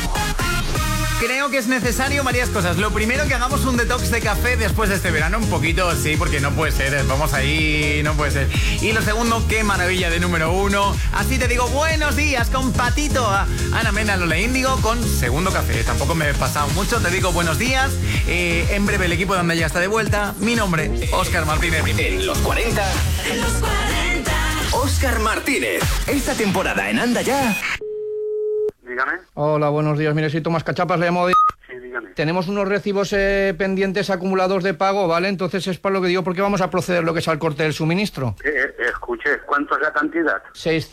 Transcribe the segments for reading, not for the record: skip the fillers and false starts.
Creo que es necesario varias cosas. Lo primero, que hagamos un detox de café después de este verano, un poquito, sí, porque no puede ser, vamos ahí, no puede ser. Y lo segundo, qué maravilla de número 1. Así te digo, buenos días con Patito, a Ana Mena, Lola Índigo, con segundo café. Tampoco me he pasado mucho, te digo buenos días. En breve el equipo de Anda Ya está de vuelta. Mi nombre, Óscar Martínez. En los 40. En los 40. Óscar Martínez. Esta temporada en Anda Ya. Dígame. Hola, buenos días. Mire, soy Tomás Cachapas, le llamo de... Sí, dígame. Tenemos unos recibos pendientes acumulados de pago, ¿vale? Entonces es para lo que digo, porque vamos a proceder lo que es al corte del suministro. Escuche, ¿cuánto es la cantidad?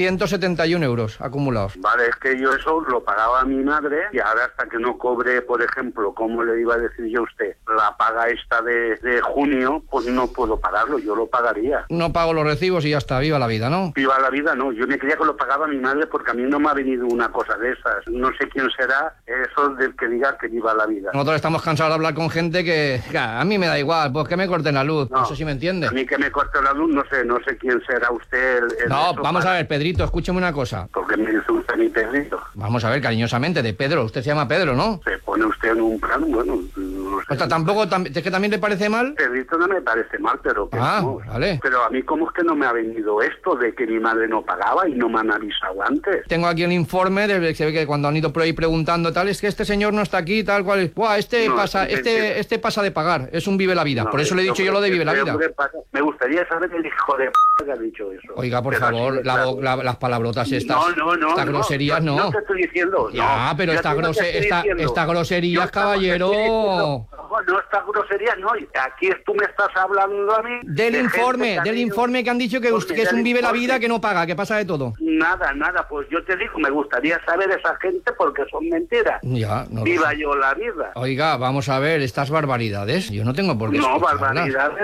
671 euros acumulados. Vale, es que yo eso lo pagaba a mi madre y ahora hasta que no cobre, por ejemplo, como le iba a decir yo a usted, la paga esta de junio, pues no puedo pagarlo, yo lo pagaría. No pago los recibos y ya está, viva la vida, ¿no? Viva la vida, no, yo me creía que lo pagaba mi madre porque a mí no me ha venido una cosa de esas. No sé quién será eso del que diga que viva la vida. Nosotros estamos cansados de hablar con gente que a mí me da igual, pues que me corten la luz, no sé si me entiende. A mí que me corte la luz, no sé quién será usted. No, vamos a ver, Pedrito, escúcheme una cosa. ¿Por qué me dice usted mi Pedrito? Vamos a ver, cariñosamente, de Pedro, usted se llama Pedro, ¿no? Se pone usted en un plan, bueno, no sé. O sea, tampoco, ¿es que también le parece mal? Pedrito no me parece mal, pero que no. Vale. Pero a mí, ¿cómo es que no me ha venido esto de que mi madre no pagaba y no me han avisado antes? Tengo aquí el informe, se ve que cuando han ido por ahí preguntando tal, es que este señor no está aquí, tal cual. Buah, este pasa de pagar, es un vive la vida. Por eso le he dicho yo lo de vive la vida. Me gustaría saber el hijo de p*** que ha dicho eso. Oiga, por favor, las palabrotas estas. Estas groserías no. No te estoy diciendo. Ya, pero estas groserías, caballero. No, estas groserías no. Aquí tú me estás hablando a mí. Del informe que han dicho que es un vive la vida que no paga, que pasa de todo. Nada. Pues yo te digo, me gustaría saber esa gente porque son mentiras. Ya, no. Viva yo la vida. Oiga, vamos a ver, estas barbaridades, yo no tengo por qué. No, barbaridades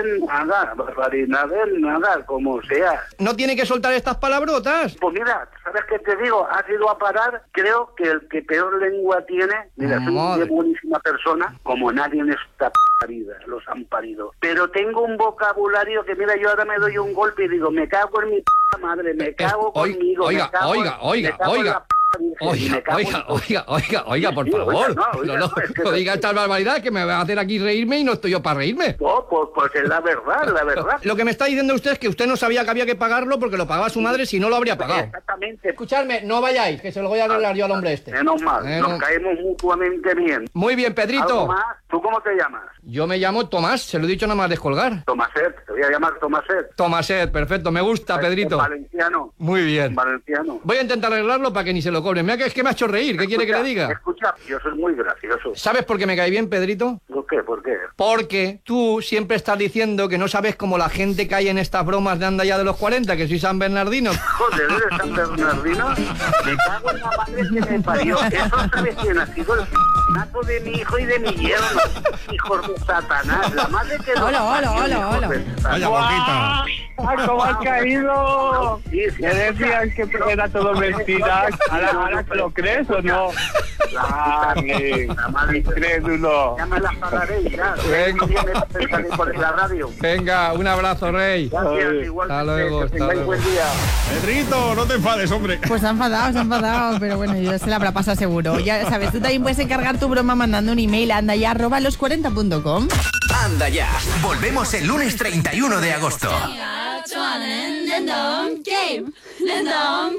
nada, como sea. ¿No tiene que soltar estas palabrotas? Pues mira, ¿sabes qué te digo? Has ido a parar, creo que el que peor lengua tiene, mira, soy una buenísima persona, como nadie en esta vida, los han parido. Pero tengo un vocabulario que, mira, yo ahora me doy un golpe y digo, me cago en mi madre, me cago conmigo, oiga, por favor. No diga estas barbaridades que me va a hacer aquí reírme y no estoy yo para reírme. No, pues es la verdad. Lo que me está diciendo usted es que usted no sabía que había que pagarlo porque lo pagaba su madre, si no lo habría pagado. Exactamente. Escuchadme, no vayáis, que se lo voy a arreglar yo al hombre este. Menos mal, nos caemos mutuamente bien. Muy bien, Pedrito. ¿Algo más? ¿Tú cómo te llamas? Yo me llamo Tomás, se lo he dicho nada más descolgar. Tomaset, te voy a llamar Tomaset. Tomaset, perfecto, me gusta, Pedrito. Valenciano. Muy bien. Valenciano. Voy a intentar arreglarlo para que ni se lo cobren. Mira que es que me ha hecho reír, ¿qué quiere que le diga? Escucha, yo soy muy gracioso. ¿Sabes por qué me cae bien, Pedrito? ¿Por qué? Porque tú siempre estás diciendo que no sabes cómo la gente cae en estas bromas de Anda Ya de los 40, que soy San Bernardino. Joder, ¿eres San Bernardino? Me cago en la madre que me parió. Eso sabes quién ha sido el nato de mi hijo y de mi yerno. Hijos de Satanás. La madre que... Hola. Vaya boquita. ¿Cómo has caído? Sí, ¿Me decían que era todo mentira? ¿Ahora te lo crees o no? La madre incrédulo. Ya me las pagaré ya. Por la radio. Venga, un abrazo, Rey. Gracias, igual. Hasta luego. Buen día. Pedrito, no te enfades, hombre. Pues se ha enfadado, pero bueno, yo se la habrá pasado seguro. Ya sabes, tú también puedes encargar tu broma mandando un email a andaya@los40.com. Anda Ya. Volvemos el lunes 31 de agosto.